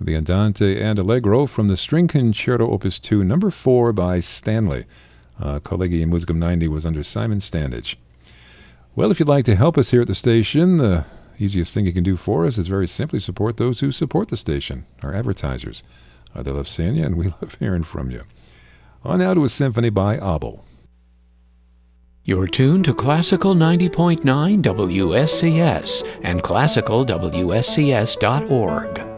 the Andante and Allegro from the String Concerto Opus 2, number 4 by Stanley. Collegium Musicum 90 was under Simon Standage. Well, if you'd like to help us here at the station, the easiest thing you can do for us is very simply support those who support the station, our advertisers. They love seeing you, and we love hearing from you. On now to a symphony by Abel. You're tuned to Classical 90.9 WSCS and classicalwscs.org.